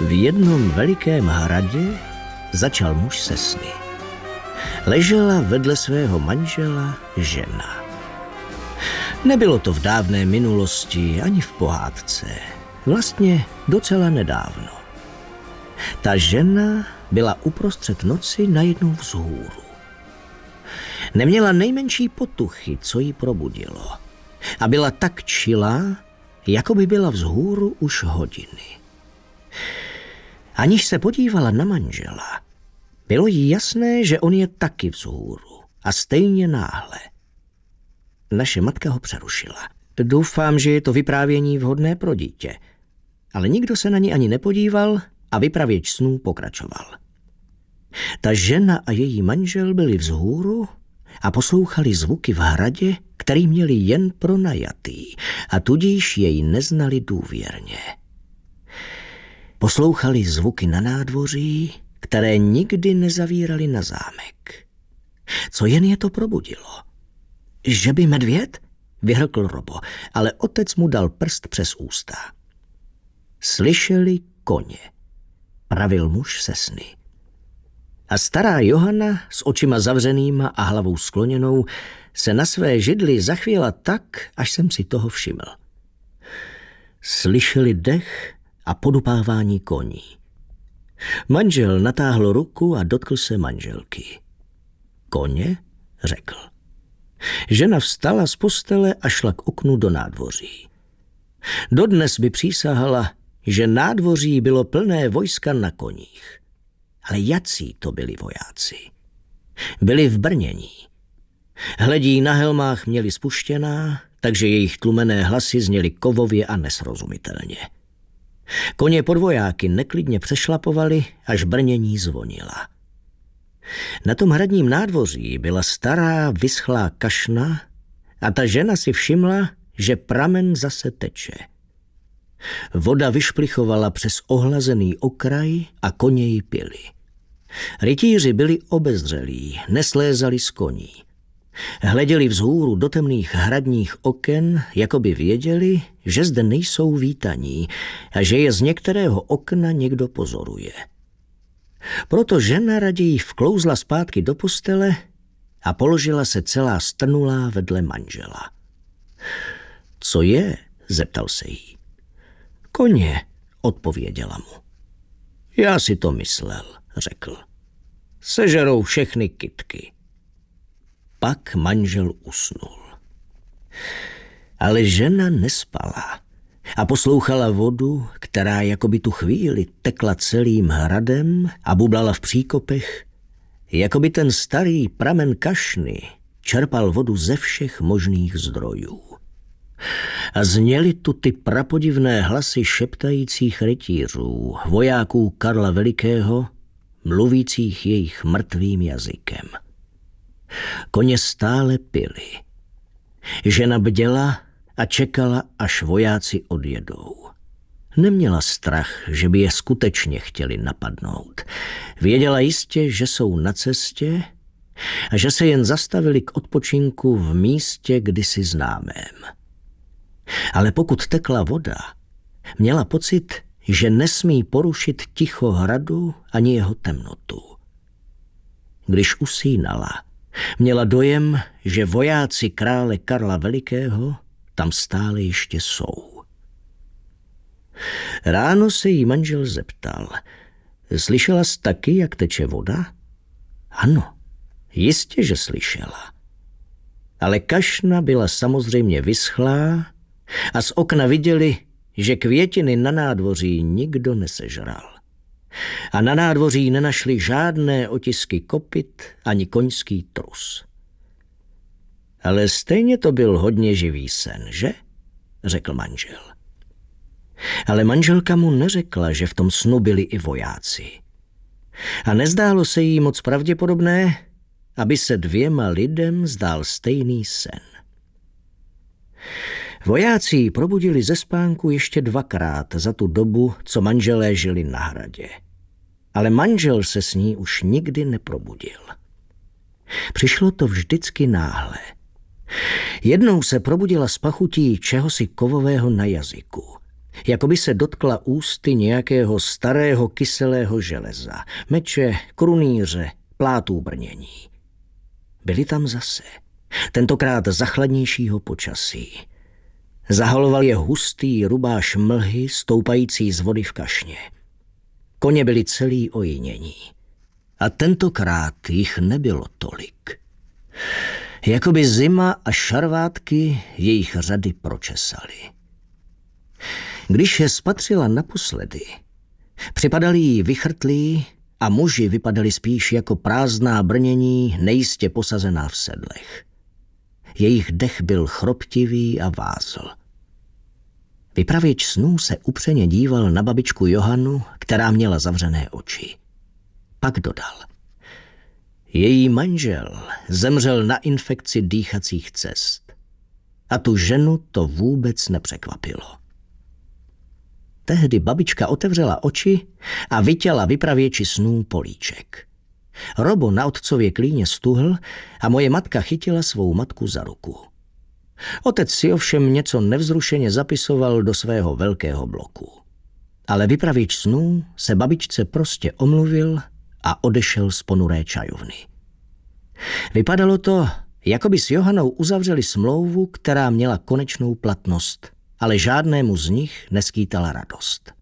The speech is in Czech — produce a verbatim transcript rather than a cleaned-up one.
V jednom velikém hradě začal muž se sny. Ležela vedle svého manžela žena. Nebylo to v dávné minulosti ani v pohádce. Vlastně docela nedávno. Ta žena byla uprostřed noci najednou vzhůru. Neměla nejmenší potuchy, co ji probudilo. A byla tak čilá, jako by byla vzhůru už hodiny. Aniž se podívala na manžela, bylo jí jasné, že on je taky vzhůru a stejně náhle. Naše matka ho přerušila. Doufám, že je to vyprávění vhodné pro dítě. Ale nikdo se na ní ani nepodíval a vypravěč snů pokračoval. Ta žena a její manžel byli vzhůru a poslouchali zvuky v hradě, který měli jen pronajatý a tudíž jej neznali důvěrně. Poslouchali zvuky na nádvoří, které nikdy nezavírali na zámek. Co jen je to probudilo? Že by medvěd? Vyhrkl Robo, ale otec mu dal prst přes ústa. Slyšeli koně, pravil muž se sny. A stará Johana s očima zavřenýma a hlavou skloněnou se na své židli zachvěla tak, až jsem si toho všiml. Slyšeli dech a podupávání koní. Manžel natáhl ruku a dotkl se manželky. Koně? Řekl. Žena vstala z postele a šla k oknu do nádvoří. Dodnes by přísahala, že nádvoří bylo plné vojska na koních. Ale jací to byli vojáci? Byli v brnění. Hledí na helmách měli spuštěná, takže jejich tlumené hlasy zněly kovově a nesrozumitelně. Koně pod vojáky neklidně přešlapovali, až brnění zvonila. Na tom hradním nádvoří byla stará vyschlá kašna a ta žena si všimla, že pramen zase teče. Voda vyšplichovala přes ohlazený okraj a koně ji pili. Rytíři byli obezřelí, neslézali z koní. Hleděli vzhůru do temných hradních oken, jako by věděli, že zde nejsou vítaní a že je z některého okna někdo pozoruje. Proto žena raději vklouzla zpátky do postele a položila se celá strnulá vedle manžela. Co je? Zeptal se jí. Koně, odpověděla mu. Já si to myslel, řekl. Sežerou všechny kytky. Pak manžel usnul. Ale žena nespala a poslouchala vodu, která jakoby tu chvíli tekla celým hradem a bublala v příkopech, jakoby ten starý pramen kašny čerpal vodu ze všech možných zdrojů. A zněly tu ty prapodivné hlasy šeptajících rytířů, vojáků Karla Velikého, mluvících jejich mrtvým jazykem. Koně stále pili. Žena bděla a čekala, až vojáci odjedou. Neměla strach, že by je skutečně chtěli napadnout. Věděla jistě, že jsou na cestě a že se jen zastavili k odpočinku v místě kdysi známém. Ale pokud tekla voda, měla pocit, že nesmí porušit ticho hradu ani jeho temnotu. Když usínala, měla dojem, že vojáci krále Karla Velikého tam stále ještě jsou. Ráno se jí manžel zeptal. Slyšela jsi taky, jak teče voda? Ano, jistě, že slyšela. Ale kašna byla samozřejmě vyschlá a z okna viděli, že květiny na nádvoří nikdo nesežral. A na nádvoří nenašli žádné otisky kopyt ani koňský trus. Ale stejně to byl hodně živý sen, že? Řekl manžel. Ale manželka mu neřekla, že v tom snu byli i vojáci. A nezdálo se jí moc pravděpodobné, aby se dvěma lidem zdál stejný sen. Vojáci ji probudili ze spánku ještě dvakrát za tu dobu, co manželé žili na hradě. Ale manžel se s ní už nikdy neprobudil. Přišlo to vždycky náhle. Jednou se probudila z pachutí čehosi kovového na jazyku. jako by se dotkla ústy nějakého starého kyselého železa, meče, krunýře, plátů brnění. Byli tam zase, tentokrát za chladnějšího počasí. Zahaloval je hustý rubáš mlhy stoupající z vody v kašně. Koně byli celý ojinění. A tentokrát jich nebylo tolik. Jakoby zima a šarvátky jejich řady pročesaly. Když je spatřila naposledy, připadali jí vychrtlí a muži vypadali spíš jako prázdná brnění nejistě posazená v sedlech. Jejich dech byl chroptivý a vázl. Vypravěč snů se upřeně díval na babičku Johanu, která měla zavřené oči. Pak dodal. Její manžel zemřel na infekci dýchacích cest. A tu ženu to vůbec nepřekvapilo. Tehdy babička otevřela oči a vytěla vypravěči snů políček. Robo na otcově klíně stuhl a moje matka chytila svou matku za ruku. Otec si ovšem něco nevzrušeně zapisoval do svého velkého bloku. Ale vypravěč snů se babičce prostě omluvil a odešel z ponuré čajovny. Vypadalo to, jako by s Johanou uzavřeli smlouvu, která měla konečnou platnost, ale žádnému z nich neskýtala radost.